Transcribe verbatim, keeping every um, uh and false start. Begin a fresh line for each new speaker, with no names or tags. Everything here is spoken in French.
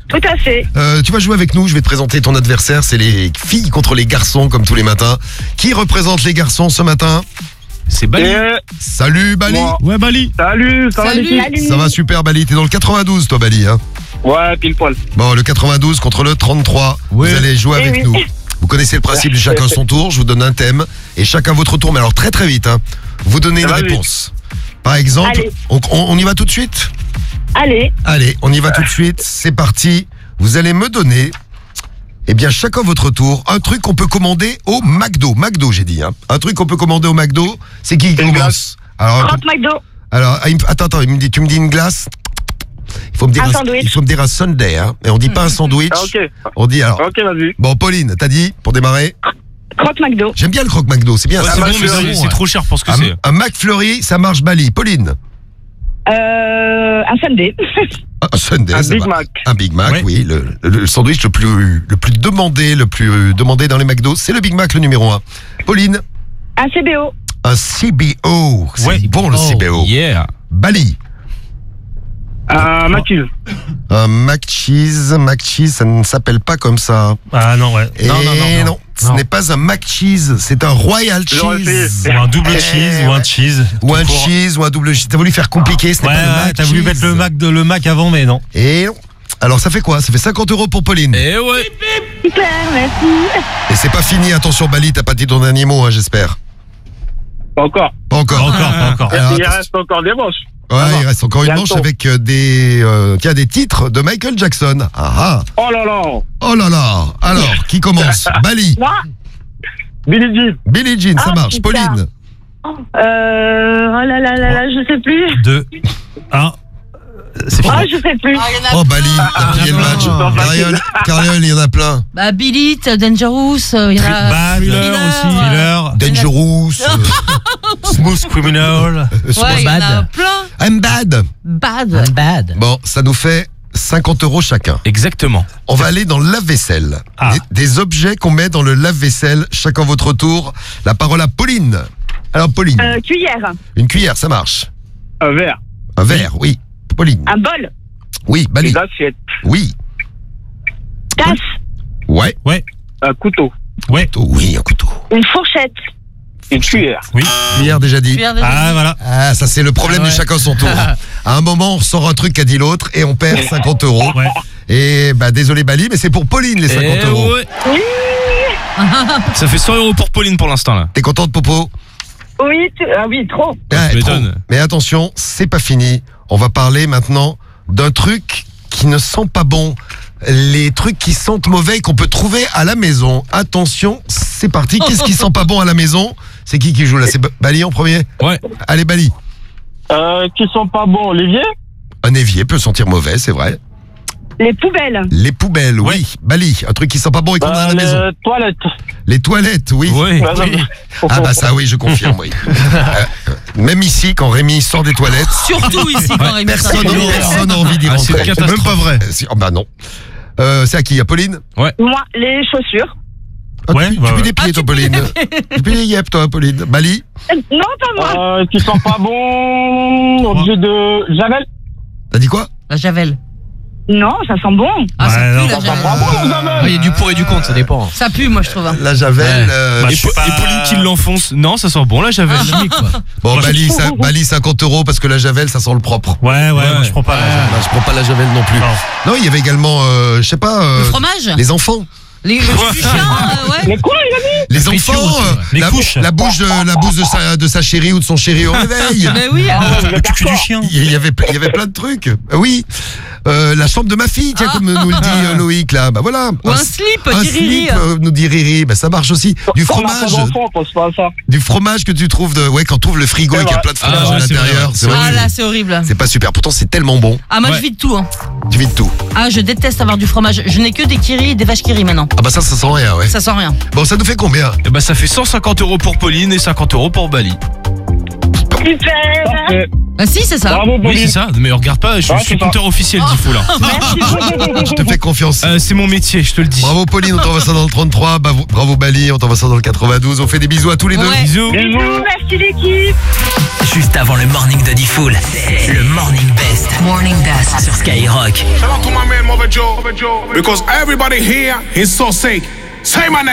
Tout à fait.
Euh, tu vas jouer avec nous, je vais te présenter ton adversaire, c'est les filles contre les garçons comme tous les matins. Qui représente les garçons ce matin?
C'est Bali.
Et
Salut Bali.
moi.
Ouais, Bali.
Salut, ça va
Salut.
l'équipe?
Salut.
Ça va super Bali, t'es dans le quatre-vingt-douze toi Bali hein.
Ouais, pile poil.
Bon, le quatre-vingt-douze contre le trente-trois,
Oui.
vous allez jouer
Eh
avec
oui.
nous. Vous connaissez le principe du chacun son tour, je vous donne un thème et chacun votre tour, mais alors très très vite hein. Vous donnez une
Ça va vite.
réponse. Par exemple,
Allez.
on, on- on y va tout de suite?
Allez.
Allez, on y va tout de suite, c'est parti. Vous allez me donner, eh bien chacun votre tour, un truc qu'on peut commander au McDo. McDo j'ai dit, hein. Un truc qu'on peut commander au McDo, c'est qui qui
Une
commence? Alors,
Croque McDo.
alors ah, il me- attends, attends, il me dit, tu me dis une glace? Il faut me dire
Un sandwich.
il faut me dire un sundae, hein. Et on dit pas un sandwich.
Ah, ok.
On dit alors.
Ok, vas-y.
Bon, Pauline, t'as dit pour démarrer?
Croque McDo.
J'aime bien le croque McDo, c'est bien.
Ouais,
ça.
c'est
bah,
bon, mais
c'est
c'est
bon,
c'est
ouais.
trop cher pour ce que
un,
c'est.
un McFlurry, ça marche Bali. Pauline,
Euh, un sundae.
un sundae,
Un
ça
Big
va.
Mac.
Un Big Mac,
Ouais.
oui. Le, le- le sandwich le plus, le plus demandé, le plus euh, demandé dans les McDo, c'est le Big Mac, le numéro un. Pauline,
Un C B O.
un C B O. C'est
Ouais.
bon le C B O.
Oh, yeah.
Bali,
Un Mac Cheese.
un Mac Cheese. Mac Cheese, ça ne s'appelle pas comme ça.
Ah non, ouais.
Et
non, non, non, non.
ce
Non.
n'est pas un Mac Cheese, c'est un Royal
J'aurais
Cheese.
Ou un double
Eh,
cheese, ou
ouais.
un cheese.
Ou un
tout court.
cheese, ou un double cheese. T'as voulu faire compliqué, ce n'est
Ouais,
pas le
ouais,
Mac
t'as voulu
Cheese.
mettre le Mac, de, le Mac avant, mais non.
Et non. Alors ça fait quoi? Ça fait cinquante euros pour Pauline.
Eh ouais.
Super, merci.
Et c'est pas fini, attention Bali, t'as pas dit ton dernier mot, hein, j'espère.
Pas encore.
Pas encore.
Pas encore, pas encore.
Alors,
Il
attention.
reste encore des manches.
Ouais,
Ah,
il reste encore une
bientôt.
manche avec euh, des, euh, tiens, des titres de Michael Jackson. Ah ah.
Oh là là.
Oh là là. Alors, qui commence? Bali,
Moi.
Billy Jean.
Billie Jean, ça
Ah,
marche.
putain.
Pauline,
Euh, oh là là là là, je sais plus.
Deux, un. C'est
Oh,
fini.
je sais plus.
Ah, il y en a
oh Bali,
plein.
t'as plié le match.
Ah,
Cariole, Cariole, il y en a plein.
Bah, Billy, Dangerous, euh, il y en a.
Bad,
Thriller,
aussi.
ouais.
Thriller,
Dangerous,
Smooth Criminal.
euh,
Ouais, il y en a
Bad.
plein.
I'm bad.
Bad.
Bad.
Bon, ça nous fait cinquante euros chacun.
Exactement.
On va aller dans le lave-vaisselle.
Ah.
Des, des objets qu'on met dans le lave-vaisselle, chacun votre tour. La parole à Pauline. Alors Pauline,
Euh, cuillère.
une cuillère, ça marche.
Un verre.
Un verre, oui. Pauline,
Un bol.
oui. Bali,
Une assiette.
oui.
Tasse.
Ouais.
Un couteau.
Ouais.
Oh, oui, un couteau.
Une fourchette.
Une cuillère.
Cuillère déjà dit.
Cuillère de-
Ah, voilà.
Ah, ça c'est le problème
Ah ouais.
de chacun son tour. À un moment, on sort un truc qu'a dit l'autre et on perd cinquante euros.
Ouais.
Et bah désolé Bali, mais c'est pour Pauline les cinquante
Eh
euros.
ouais. Ça fait cent euros pour Pauline pour l'instant là.
T'es contente Popo?
Oui, tu- ah oui, trop.
Ah,
tu
trop.
m'étonnes.
Mais attention, c'est pas fini. On va parler maintenant d'un truc qui ne sent pas bon. Les trucs qui sentent mauvais et qu'on peut trouver à la maison. Attention, c'est parti. Qu'est-ce qui sent pas bon à la maison? C'est qui qui joue là? C'est Ba- Bali en premier?
Ouais.
Allez Bali.
Euh, qui sont pas bons. Olivier.
Un évier peut sentir mauvais, c'est vrai.
Les poubelles.
Les poubelles, oui.
Ouais.
Bali, un truc qui sent pas bon et qu'on a à la
Euh,
maison.
les toilettes.
Les toilettes, oui.
Ouais.
Ah, non, mais-
Ah bah ça oui, je confirme, oui. Euh, même ici, quand Rémi sort des toilettes,
Surtout ici, quand Rémi
personne
sort.
personne n'a envie d'y
Ah, c'est
rentrer.
une catastrophe.
même pas vrai. Euh, si- oh, bah non. Euh, c'est à qui? À Pauline?
Moi, les chaussures.
Ah,
Ouais,
tu, tu
ouais,
mets
ouais.
des pieds, toi, Pauline. Tu mets des yep, toi, Pauline. Bali?
Euh, Non, pas moi.
Euh, qui sont pas bons. Objet de Javel.
T'as dit quoi?
La Javel.
Non, ça sent bon.
Ah, ça
Ouais,
pue,
non.
la Javel.
Pas bon, Javel.
Il y a du pour et du contre, ça dépend.
Ça pue, moi, je trouve. hein.
La Javel.
Ouais.
euh,
Bah,
Et,
je suis
Po-
pas-
et Pauline qui l'enfonce. Non, ça sent bon là, j'avais chimique quoi.
Bon,
Moi, je-
Bali, ça- Bali, cinquante euros parce que la Javel, ça sent le propre.
Ouais, ouais,
Ouais.
moi, je prends pas. là.
Bah, je prends pas la Javel non plus.
Non.
Non, il y avait également, euh, je sais pas, euh,
Le fromage.
les enfants.
Les, le jus du chien, euh, ouais.
Mais quoi, il a dit?
Les
friture
enfants,
aussi, ouais.
euh,
Les
la,
couches.
la bouche de la bouche de sa de sa chérie ou de son chéri au réveil.
Mais oui.
Ah, ouais,
Le cucu du chien.
Il y avait il y avait plein de trucs. Euh, Oui, Euh, la chambre de ma fille, tiens,
Ah.
comme nous le dit euh, Loïc là. Bah voilà.
Ou un slip,
un
dit Riri.
slip, euh, nous dit Riri. Bah ça marche aussi. Du
On a pas
fromage,
d'enfants, on pense pas à ça.
du fromage que tu trouves de, ouais, quand tu ouvres le frigo
C'est
et qu'il y a
vrai.
plein de fromage
Ah,
à
ouais, c'est
l'intérieur.
vrai.
C'est vrai.
Ah
que
là, c'est horrible.
c'est pas super. Pourtant c'est tellement bon.
Ah, moi,
Ouais.
je vide tout. Hein.
Tu vides tout.
Ah, je déteste avoir du fromage. Je n'ai que des kiris et des vaches kiris maintenant.
Ah bah ça, ça sent rien, ouais.
Ça sent rien.
Bon, ça nous fait combien?
Et bah ça fait cent cinquante euros pour Pauline et cinquante euros pour Bali.
Super.
Parfait.
Bah, si, c'est ça.
Bravo,
Oui,
Pauline.
c'est ça. Mais regarde pas, je suis
Ouais,
je suis
c'est ça.
compteur officiel d'Ifou là.
Je te fais confiance.
Euh, c'est mon métier, je te le dis.
Bravo Pauline, on t'envoie ça dans le trente-trois. Bravo, bravo Bali, on t'envoie ça dans le quatre-vingt-douze. On fait des bisous à tous les deux.
Ouais.
Bisous.
Bisous.
Merci l'équipe.
Juste avant le morning de Diffoul, le morning best Morning Best sur Skyrock.
Shout out to my man Mother Joe, because everybody here is so sick. Say my name.